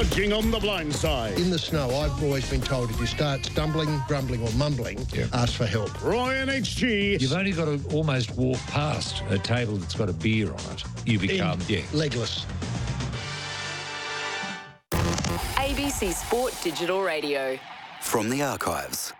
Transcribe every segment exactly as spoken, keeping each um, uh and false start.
Dodging on the blind side. In the snow, I've always been told if you start stumbling, grumbling or mumbling, yeah. ask for help. Ryan H G. You've only got to almost walk past a table that's got a beer on it. You become, In, yeah. legless. A B C Sport Digital Radio. From the archives.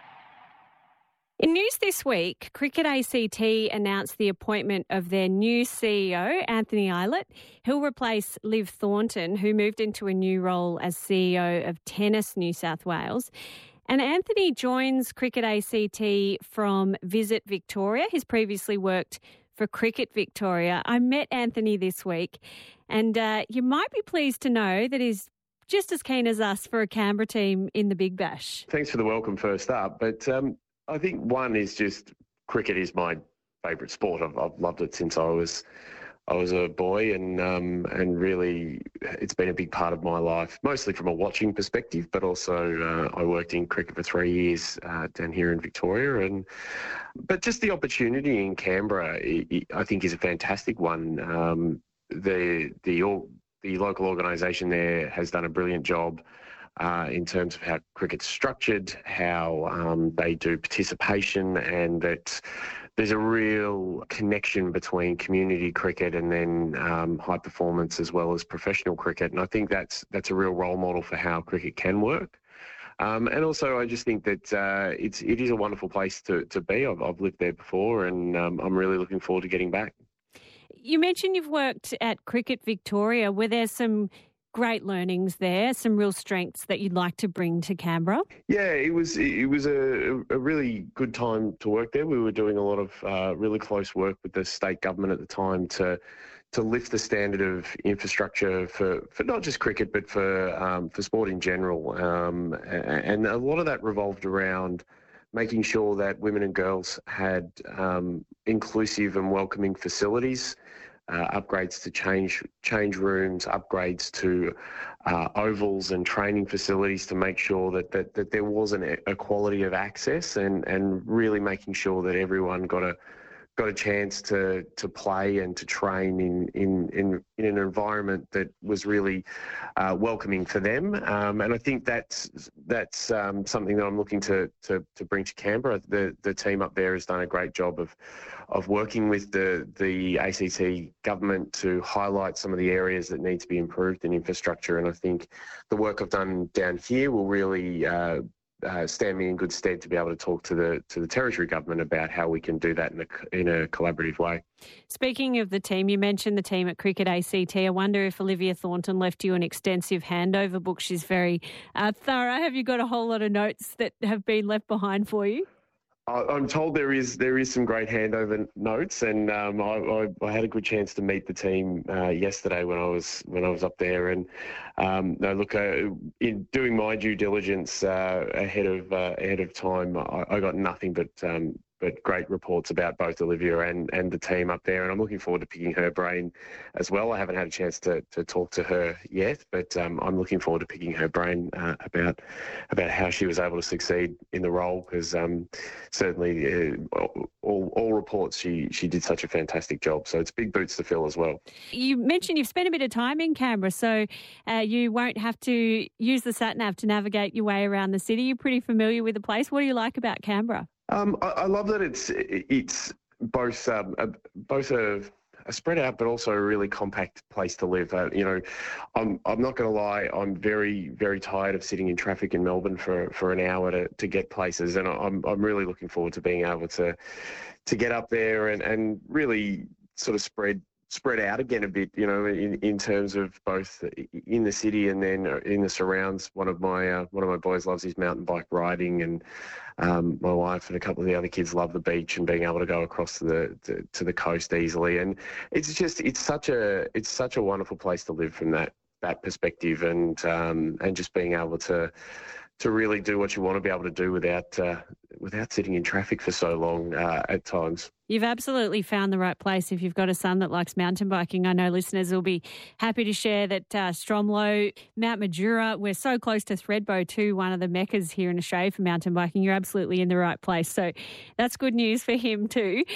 In news this week, Cricket A C T announced the appointment of their new C E O, Anthony Aylett. He'll replace Liv Thornton, who moved into a new role as C E O of Tennis New South Wales. And Anthony joins Cricket A C T from Visit Victoria. He's previously worked for Cricket Victoria. I met Anthony this week, and uh, you might be pleased to know that he's just as keen as us for a Canberra team in the Big Bash. Thanks for the welcome first up, but um, I think one is just cricket is my favourite sport. I've, I've loved it since I was I was a boy, and um, and really it's been a big part of my life, mostly from a watching perspective, but also uh, I worked in cricket for three years uh, down here in Victoria, and but just the opportunity in Canberra, it, it, I think, is a fantastic one. Um, the the all, the local organisation there has done a brilliant job. Uh, in terms of how cricket's structured, how um, they do participation, and that there's a real connection between community cricket and then um, high performance as well as professional cricket. And I think that's that's a real role model for how cricket can work. Um, and also, I just think that uh, it's it is a wonderful place to to be. I've, I've lived there before, and um, I'm really looking forward to getting back. You mentioned you've worked at Cricket Victoria. Were there some great learnings there, some real strengths that you'd like to bring to Canberra? Yeah, it was it was a, a really good time to work there. We were doing a lot of uh, really close work with the state government at the time to to lift the standard of infrastructure for, for not just cricket but for um, for sport in general. Um, and a lot of that revolved around making sure that women and girls had um, inclusive and welcoming facilities. Uh, upgrades to change change rooms, upgrades to uh, ovals and training facilities to make sure that that, that there was an equality of access, and, and really making sure that everyone got a got a chance to to play and to train in in in, in an environment that was really uh, welcoming for them. Um, and I think that's that's um, something that I'm looking to, to to bring to Canberra. The the team up there has done a great job of of working with the the A C T government to highlight some of the areas that need to be improved in infrastructure. And I think the work I've done down here will really uh, Uh, stand me in good stead to be able to talk to the to the territory government about how we can do that in a in a collaborative way. Speaking of the team, you mentioned the team at Cricket A C T. I wonder if Olivia Thornton left you an extensive handover book. She's very uh, thorough. Have you got a whole lot of notes that have been left behind for you? I'm told there is there is some great handover notes, and um, I, I, I had a good chance to meet the team uh, yesterday when I was when I was up there. And um, no, look, uh, in doing my due diligence uh, ahead of uh, ahead of time, I, I got nothing but um, but great reports about both Olivia and, and the team up there, and I'm looking forward to picking her brain as well. I haven't had a chance to, to talk to her yet, but um, I'm looking forward to picking her brain uh, about about how she was able to succeed in the role, because um, certainly uh, all, all reports she, she did such a fantastic job. So it's big boots to fill as well. You mentioned you've spent a bit of time in Canberra, so uh, you won't have to use the sat-nav to navigate your way around the city. You're pretty familiar with the place. What do you like about Canberra? Um, I, I love that it's it's both um, a, both a, a spread out, but also a really compact place to live. Uh, you know, I'm I'm not going to lie. I'm very very tired of sitting in traffic in Melbourne for, for an hour to, to get places, and I'm I'm really looking forward to being able to to get up there and, and really sort of spread. spread out again a bit, you know, in, in terms of both in the city and then in the surrounds. One of my uh, one of my boys loves his mountain bike riding, and um, my wife and a couple of the other kids love the beach and being able to go across to the to, to the coast easily. And it's just it's such a it's such a wonderful place to live from that that perspective, and um, and just being able to to really do what you want to be able to do without uh, without sitting in traffic for so long uh, at times. You've absolutely found the right place if you've got a son that likes mountain biking. I know listeners will be happy to share that uh, Stromlo, Mount Majura, we're so close to Thredbo too, one of the meccas here in Australia for mountain biking. You're absolutely in the right place. So that's good news for him too.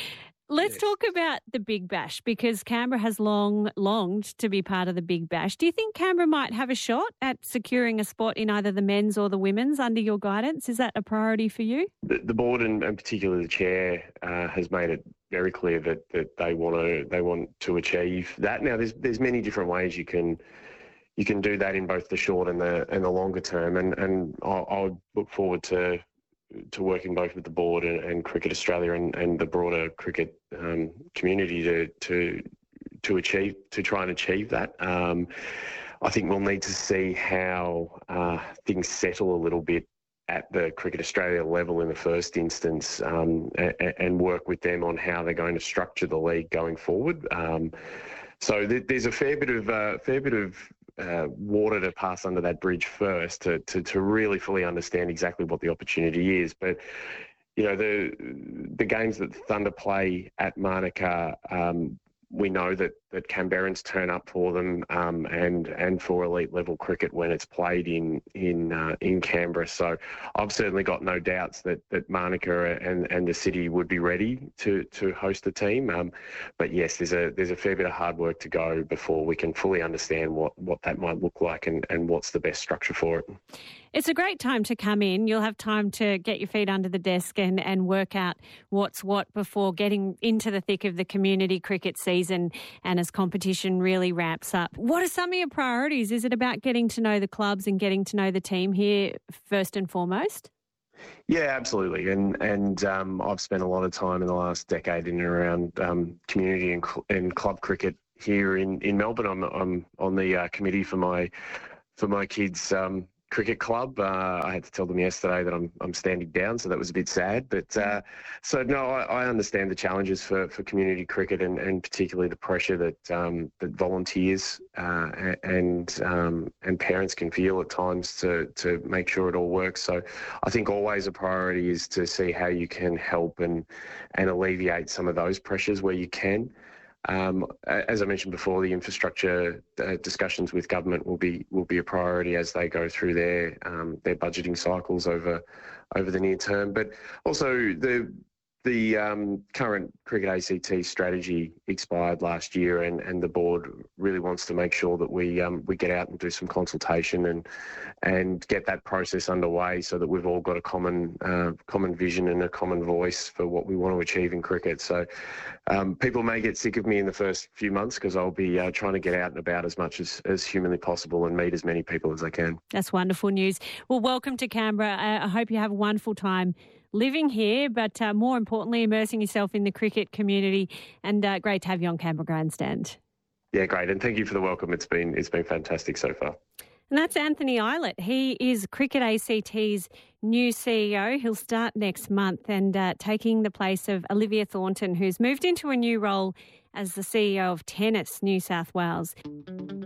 Let's Yes. talk about the Big Bash, because Canberra has long longed to be part of the Big Bash. Do you think Canberra might have a shot at securing a spot in either the men's or the women's under your guidance? Is that a priority for you? The, the board and, and particularly the chair uh, has made it very clear that, that they want to they want to achieve that. Now, there's there's many different ways you can you can do that in both the short and the and the longer term, and and I, I would look forward to to working both with the board and, and Cricket Australia and, and the broader cricket um, community to to to achieve to try and achieve that. Um, I think we'll need to see how uh, things settle a little bit at the Cricket Australia level in the first instance, um, and, and work with them on how they're going to structure the league going forward. Um, so th- there's a fair bit of uh, fair bit of uh, water to pass under that bridge first to, to to really fully understand exactly what the opportunity is. But you know, the the games that Thunder play at Manuka, um, we know that, that Canberrans turn up for them, um, and and for elite level cricket when it's played in in uh, in Canberra. So I've certainly got no doubts that that Manuka and, and the city would be ready to to host the team. Um, but yes, there's a there's a fair bit of hard work to go before we can fully understand what, what that might look like and, and what's the best structure for it. It's a great time to come in. You'll have time to get your feet under the desk and, and work out what's what before getting into the thick of the community cricket season and as competition really ramps up. What are some of your priorities? Is it about getting to know the clubs and getting to know the team here first and foremost? Yeah, absolutely. And and um, I've spent a lot of time in the last decade in and around um, community and, cl- and club cricket here in, in Melbourne. I'm, I'm on the uh, committee for my for my kids' um, cricket club. Uh, I had to tell them yesterday that I'm I'm standing down, so that was a bit sad. But uh, so no, I, I understand the challenges for, for community cricket and, and particularly the pressure that um, that volunteers uh, and um, and parents can feel at times to to make sure it all works. So I think always a priority is to see how you can help and and alleviate some of those pressures where you can. Um, as I mentioned before, the infrastructure uh, discussions with government will be will be a priority as they go through their um, their budgeting cycles over over the near term. But also the the um, current Cricket A C T strategy expired last year, and, and the board really wants to make sure that we um, we get out and do some consultation and and get that process underway so that we've all got a common uh, common vision and a common voice for what we want to achieve in cricket. So um, people may get sick of me in the first few months because I'll be uh, trying to get out and about as much as, as humanly possible and meet as many people as I can. That's wonderful news. Well, welcome to Canberra. I hope you have a wonderful time living here, but uh, more importantly, immersing yourself in the cricket community. And uh, great to have you on Canberra Grandstand. Yeah, great. And thank you for the welcome. It's been it's been fantastic so far. And that's Anthony Aylett. He is Cricket A C T's new C E O. He'll start next month and uh, taking the place of Olivia Thornton, who's moved into a new role as the C E O of Tennis New South Wales.